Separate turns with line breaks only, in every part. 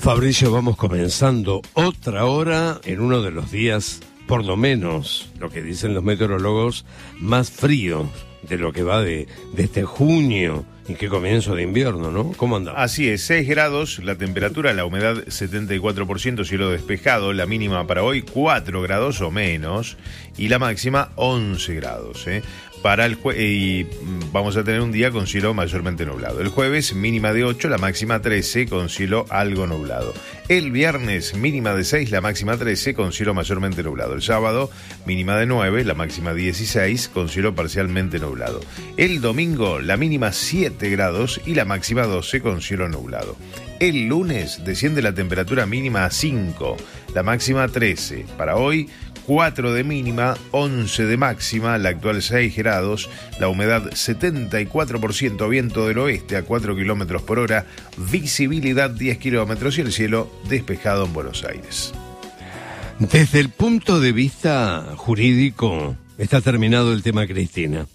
Fabricio, vamos comenzando otra hora en uno de los días, por lo menos, lo que dicen los meteorólogos, más fríos de lo que va de este junio y qué comienzo de invierno, ¿no? ¿Cómo andamos?
Así es, 6 grados, la temperatura, la humedad 74%, cielo despejado, la mínima para hoy 4 grados o menos y la máxima 11 grados, Para el y vamos a tener un día con cielo mayormente nublado. El jueves mínima de 8, la máxima 13 con cielo algo nublado. El viernes mínima de 6, la máxima 13 con cielo mayormente nublado. El sábado mínima de 9, la máxima 16 con cielo parcialmente nublado. El domingo la mínima 7 grados y la máxima 12 con cielo nublado. El lunes desciende la temperatura mínima a 5, la máxima 13. Para hoy 4 de mínima, 11 de máxima, la actual 6 grados, la humedad 74%, viento del oeste a 4 kilómetros por hora, visibilidad 10 kilómetros y el cielo despejado en Buenos Aires.
Desde el punto de vista jurídico, está terminado el tema Cristina.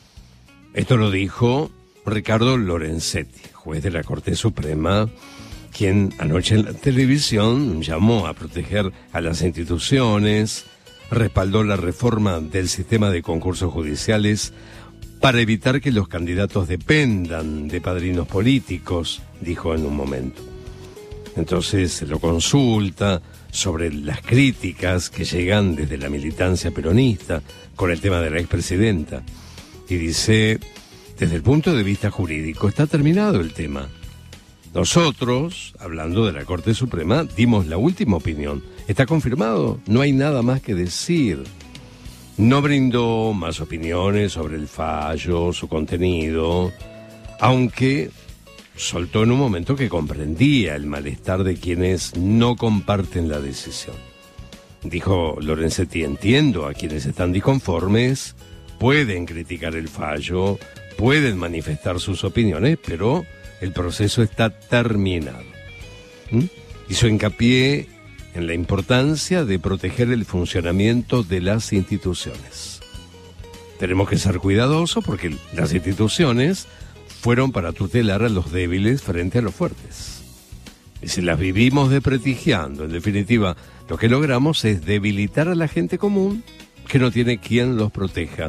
Esto lo dijo Ricardo Lorenzetti, juez de la Corte Suprema, quien anoche en la televisión llamó a proteger a las instituciones, respaldó la reforma del sistema de concursos judiciales para evitar que los candidatos dependan de padrinos políticos, dijo en un momento. Entonces se lo consulta sobre las críticas que llegan desde la militancia peronista con el tema de la expresidenta. Y dice, desde el punto de vista jurídico, está terminado el tema. Nosotros, hablando de la Corte Suprema, dimos la última opinión. Está confirmado, no hay nada más que decir. No brindó más opiniones sobre el fallo, su contenido, aunque soltó en un momento que comprendía el malestar de quienes no comparten la decisión. Dijo Lorenzetti, entiendo a quienes están disconformes, pueden criticar el fallo, pueden manifestar sus opiniones, pero el proceso está terminado. Hizo hincapié en la importancia de proteger el funcionamiento de las instituciones. Tenemos que ser cuidadosos porque las instituciones fueron para tutelar a los débiles frente a los fuertes. Y si las vivimos desprestigiando, en definitiva, lo que logramos es debilitar a la gente común que no tiene quien los proteja,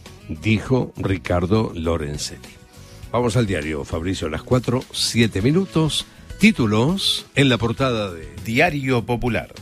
dijo Ricardo Lorenzetti. Vamos al diario, Fabricio, las 4:07. Títulos en la portada de
Diario Popular.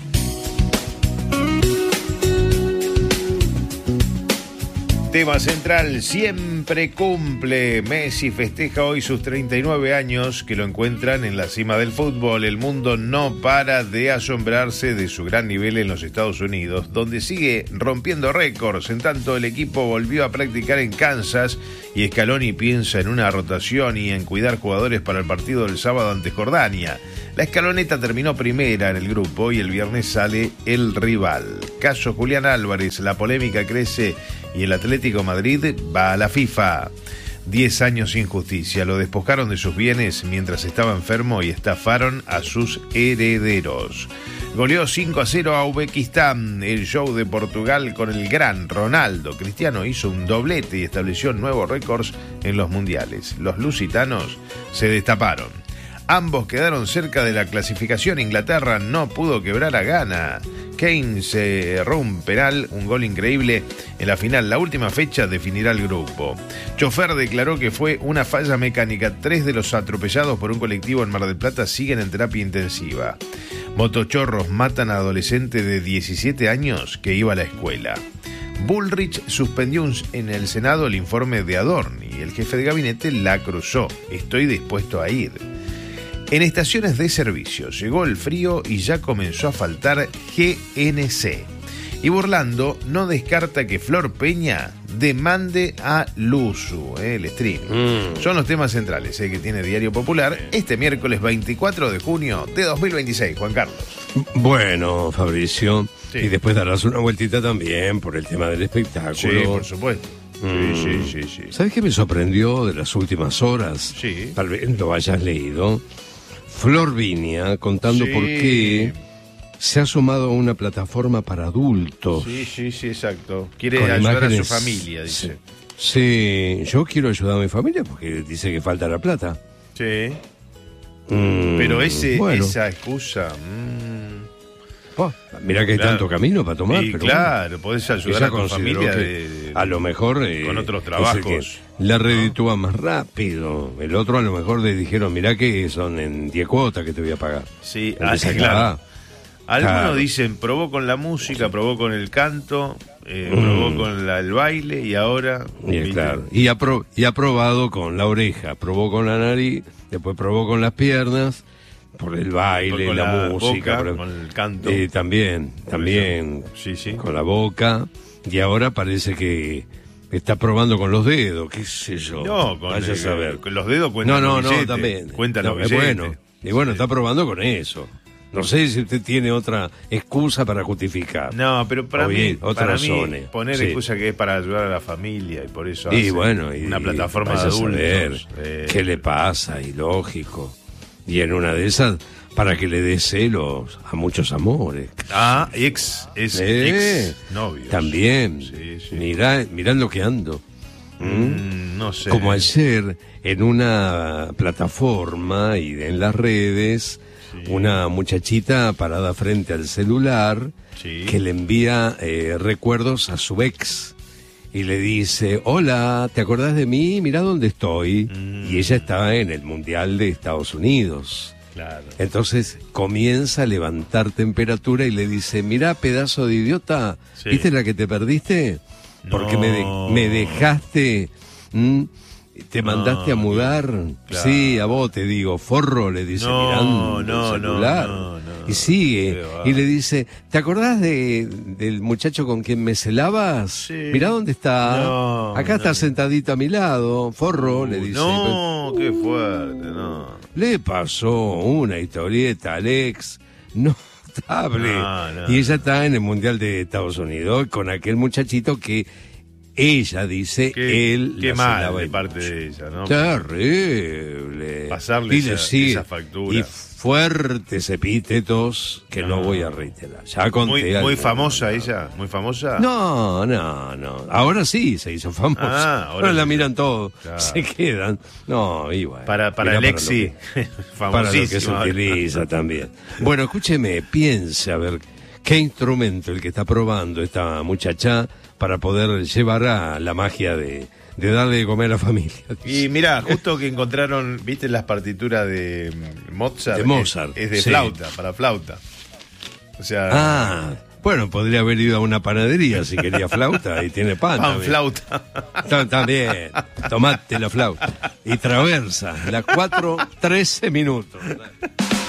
Tema central, siempre cumple. Messi festeja hoy sus 39 años, que lo encuentran en la cima del fútbol. El mundo no para de asombrarse de su gran nivel en los Estados Unidos, donde sigue rompiendo récords. En tanto, el equipo volvió a practicar en Kansas y Scaloni piensa en una rotación y en cuidar jugadores para el partido del sábado ante Jordania. La escaloneta terminó primera en el grupo y el viernes sale el rival. Caso Julián Álvarez, la polémica crece y el Atlético Madrid va a la FIFA. 10 años sin justicia, lo despojaron de sus bienes mientras estaba enfermo y estafaron a sus herederos. Goleó 5-0 a Uzbekistán. El show de Portugal con el gran Ronaldo. Cristiano hizo un doblete y estableció nuevos récords en los mundiales. Los lusitanos se destaparon. Ambos quedaron cerca de la clasificación. Inglaterra no pudo quebrar a Ghana. Kane se erró un penal, un gol increíble en la final. La última fecha definirá el grupo. Chofer declaró que fue una falla mecánica. 3 de los atropellados por un colectivo en Mar del Plata siguen en terapia intensiva. Motochorros matan a adolescente de 17 años que iba a la escuela. Bullrich suspendió en el Senado el informe de Adorni. El jefe de gabinete la cruzó. Estoy dispuesto a ir. En estaciones de servicio llegó el frío y ya comenzó a faltar GNC. Y Burlando no descarta que Flor Peña demande a Luzu, el streaming. Son los temas centrales que tiene Diario Popular este miércoles 24 de junio de 2026. Juan Carlos.
Bueno, Fabricio,
sí.
Y después darás una vueltita también por el tema del espectáculo.
Sí, por supuesto. Sí.
¿Sabes qué me sorprendió de las últimas horas?
Sí.
Tal vez lo hayas leído. Flor Viña contando por qué se ha sumado a una plataforma para adultos.
Sí, exacto. Quiere
con
ayudar
imágenes,
a su familia, dice.
Sí, yo quiero ayudar a mi familia porque dice que falta la plata.
Sí. Pero
bueno.
esa excusa...
Mirá que hay tanto camino para tomar.
Y
pero
claro, podés ayudar
ella
a tu
consideró
familia
que a lo mejor
con otros
es el
trabajos.
que la reditúa más rápido. El otro a lo mejor le dijeron, mirá que son en 10 cuotas que te voy a pagar.
Sí,
Entonces,
claro. Algunos
claro.
dicen, probó con la música, probó con el canto, probó con el baile y ahora...
Y, claro, y ha probado con la oreja, probó con la nariz, después probó con las piernas, por el baile,
con
la música,
boca, con el canto.
También,
Sí.
con la boca, y ahora parece que está probando con los dedos, qué sé yo.
No,
vaya a saber.
con los dedos cuentan los billetes.
También.
Cuentan
No,
los billetes.
bueno, y bueno, está probando con eso. No sé si usted tiene otra excusa para justificar.
No, pero para mí poner
sí.
excusa que es para ayudar a la familia y por eso
Y
hace
bueno,
una plataforma de
vaya a saber
adultos.
¿qué le pasa? Y lógico. Y en una de esas, para que le dé celos a muchos amores.
Ex novios.
También.
Sí.
Mirá lo que ando.
No sé.
Como ayer, en una plataforma y en las redes, una muchachita parada frente al celular que le envía recuerdos a su ex. Y le dice, hola, ¿te acordás de mí? Mirá dónde estoy. Y ella estaba en el Mundial de Estados Unidos.
Claro.
Entonces comienza a levantar temperatura y le dice, mirá, pedazo de idiota, ¿viste la que te perdiste? Porque me dejaste, te mandaste a mudar.
Claro.
Sí, a vos te digo, forro, le dice mirando el celular. Y sigue, y le dice, ¿te acordás del muchacho con quien me celabas?
Sí.
Mirá dónde está. Acá está sentadito a mi lado, forro, le dice.
No, qué fuerte, no.
Le pasó una historieta al ex notable.
No.
Y ella está en el Mundial de Estados Unidos con aquel muchachito que ella dice él
qué
la
mal
celaba
de
el
parte
mucho.
de ella, ¿no?
Terrible.
Pasarle esa factura.
Y fuertes epítetos que no voy a reiterar. Ya conté.
Muy famosa ella, muy famosa.
No. Ahora sí se hizo famosa. Ahora la miran todos.
Claro.
Se quedan. No, igual.
Para el ex sí.
Para lo que se utiliza también. Bueno, escúcheme, piense a ver qué instrumento el que está probando esta muchacha para poder llevar a la magia de darle de comer a la familia.
Y mira, justo que encontraron, ¿viste las partituras de Mozart?
De Mozart.
Es de flauta, para flauta. O sea...
bueno, podría haber ido a una panadería si quería flauta y tiene pan.
Flauta.
También, tomate la flauta. Y traversa, las 4:13.